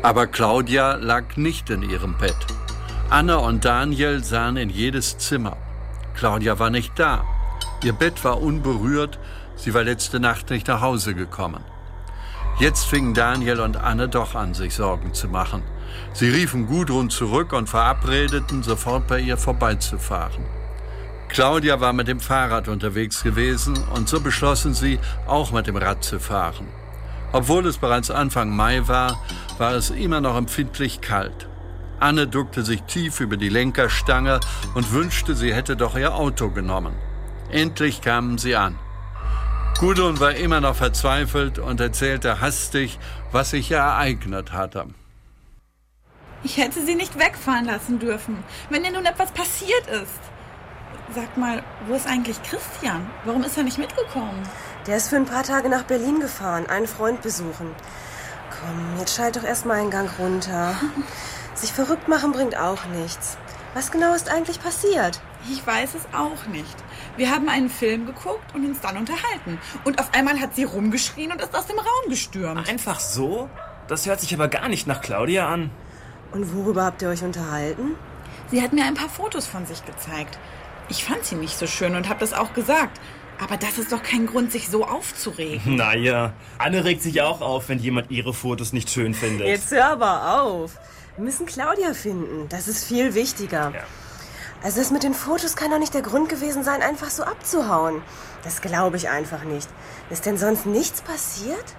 Aber Claudia lag nicht in ihrem Bett. Anne und Daniel sahen in jedes Zimmer. Claudia war nicht da. Ihr Bett war unberührt. Sie war letzte Nacht nicht nach Hause gekommen. Jetzt fingen Daniel und Anne doch an, sich Sorgen zu machen. Sie riefen Gudrun zurück und verabredeten, sofort bei ihr vorbeizufahren. Claudia war mit dem Fahrrad unterwegs gewesen und so beschlossen sie, auch mit dem Rad zu fahren. Obwohl es bereits Anfang Mai war, war es immer noch empfindlich kalt. Anne duckte sich tief über die Lenkerstange und wünschte, sie hätte doch ihr Auto genommen. Endlich kamen sie an. Gudrun war immer noch verzweifelt und erzählte hastig, was sich ereignet hatte. Ich hätte sie nicht wegfahren lassen dürfen, wenn ihr nun etwas passiert ist. Sag mal, wo ist eigentlich Christian? Warum ist er nicht mitgekommen? Der ist für ein paar Tage nach Berlin gefahren, einen Freund besuchen. Komm, jetzt schalt doch erstmal einen Gang runter. Sich verrückt machen bringt auch nichts. Was genau ist eigentlich passiert? Ich weiß es auch nicht. Wir haben einen Film geguckt und uns dann unterhalten. Und auf einmal hat sie rumgeschrien und ist aus dem Raum gestürmt. Einfach so? Das hört sich aber gar nicht nach Claudia an. Und worüber habt ihr euch unterhalten? Sie hat mir ein paar Fotos von sich gezeigt. Ich fand sie nicht so schön und habe das auch gesagt. Aber das ist doch kein Grund, sich so aufzuregen. Naja, Anne regt sich auch auf, wenn jemand ihre Fotos nicht schön findet. Jetzt hör aber auf. Wir müssen Claudia finden. Das ist viel wichtiger. Ja. Also das mit den Fotos kann doch nicht der Grund gewesen sein, einfach so abzuhauen. Das glaube ich einfach nicht. Ist denn sonst nichts passiert?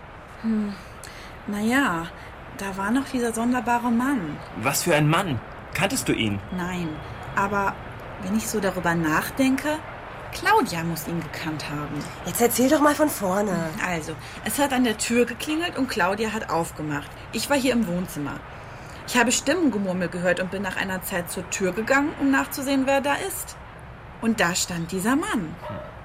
Naja, da war noch dieser sonderbare Mann. Was für ein Mann? Kanntest du ihn? Nein, aber wenn ich so darüber nachdenke, Claudia muss ihn gekannt haben. Jetzt erzähl doch mal von vorne. Also, es hat an der Tür geklingelt und Claudia hat aufgemacht. Ich war hier im Wohnzimmer. Ich habe Stimmengemurmel gehört und bin nach einer Zeit zur Tür gegangen, um nachzusehen, wer da ist. Und da stand dieser Mann.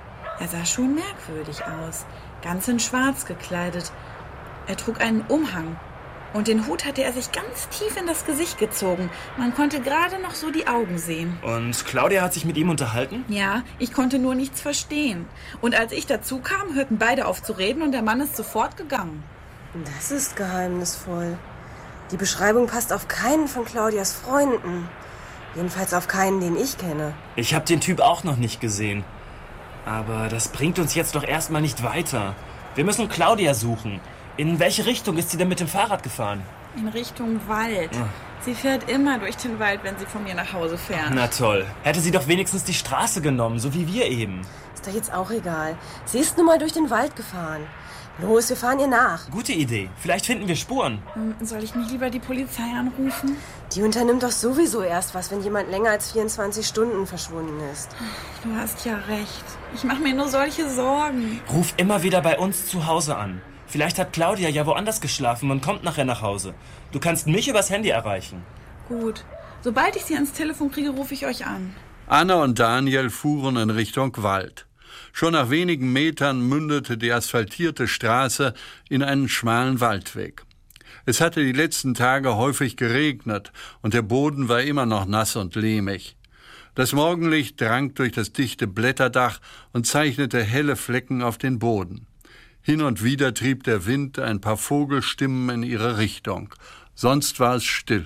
Er sah schon merkwürdig aus, ganz in Schwarz gekleidet. Er trug einen Umhang und den Hut hatte er sich ganz tief in das Gesicht gezogen. Man konnte gerade noch so die Augen sehen. Und Claudia hat sich mit ihm unterhalten? Ja, ich konnte nur nichts verstehen. Und als ich dazu kam, hörten beide auf zu reden und der Mann ist sofort gegangen. Das ist geheimnisvoll. Die Beschreibung passt auf keinen von Claudias Freunden. Jedenfalls auf keinen, den ich kenne. Ich habe den Typ auch noch nicht gesehen. Aber das bringt uns jetzt doch erstmal nicht weiter. Wir müssen Claudia suchen. In welche Richtung ist sie denn mit dem Fahrrad gefahren? In Richtung Wald. Sie fährt immer durch den Wald, wenn sie von mir nach Hause fährt. Na toll. Hätte sie doch wenigstens die Straße genommen, so wie wir eben. Ist doch jetzt auch egal. Sie ist nun mal durch den Wald gefahren. Los, wir fahren ihr nach. Gute Idee. Vielleicht finden wir Spuren. Soll ich nicht lieber die Polizei anrufen? Die unternimmt doch sowieso erst was, wenn jemand länger als 24 Stunden verschwunden ist. Du hast ja recht. Ich mache mir nur solche Sorgen. Ruf immer wieder bei uns zu Hause an. Vielleicht hat Claudia ja woanders geschlafen und kommt nachher nach Hause. Du kannst mich übers Handy erreichen. Gut. Sobald ich sie ans Telefon kriege, rufe ich euch an. Anne und Daniel fuhren in Richtung Wald. Schon nach wenigen Metern mündete die asphaltierte Straße in einen schmalen Waldweg. Es hatte die letzten Tage häufig geregnet und der Boden war immer noch nass und lehmig. Das Morgenlicht drang durch das dichte Blätterdach und zeichnete helle Flecken auf den Boden. Hin und wieder trieb der Wind ein paar Vogelstimmen in ihre Richtung. Sonst war es still.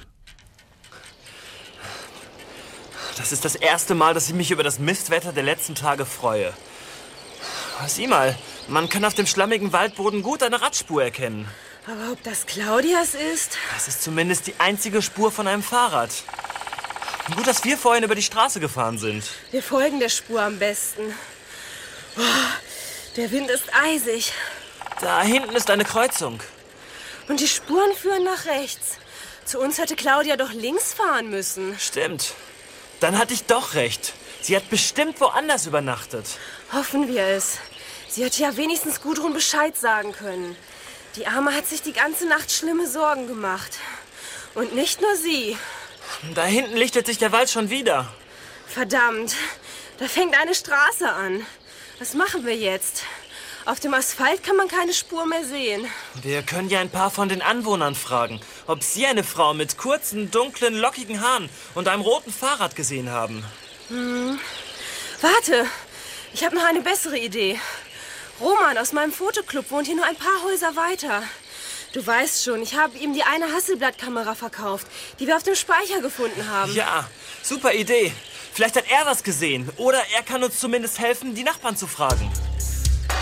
Das ist das erste Mal, dass ich mich über das Mistwetter der letzten Tage freue. Sieh mal, man kann auf dem schlammigen Waldboden gut eine Radspur erkennen. Aber ob das Claudias ist? Das ist zumindest die einzige Spur von einem Fahrrad. Gut, dass wir vorhin über die Straße gefahren sind. Wir folgen der Spur am besten. Oh, der Wind ist eisig. Da hinten ist eine Kreuzung. Und die Spuren führen nach rechts. Zu uns hätte Claudia doch links fahren müssen. Stimmt. Dann hatte ich doch recht. Sie hat bestimmt woanders übernachtet. Hoffen wir es. Sie hätte ja wenigstens Gudrun Bescheid sagen können. Die Arme hat sich die ganze Nacht schlimme Sorgen gemacht. Und nicht nur sie. Da hinten lichtet sich der Wald schon wieder. Verdammt, da fängt eine Straße an. Was machen wir jetzt? Auf dem Asphalt kann man keine Spur mehr sehen. Wir können ja ein paar von den Anwohnern fragen, ob sie eine Frau mit kurzen, dunklen, lockigen Haaren und einem roten Fahrrad gesehen haben. Warte, ich habe noch eine bessere Idee. Roman aus meinem Fotoclub wohnt hier nur ein paar Häuser weiter. Du weißt schon, ich habe ihm die eine Hasselblatt-Kamera verkauft, die wir auf dem Speicher gefunden haben. Ja, super Idee. Vielleicht hat er was gesehen. Oder er kann uns zumindest helfen, die Nachbarn zu fragen.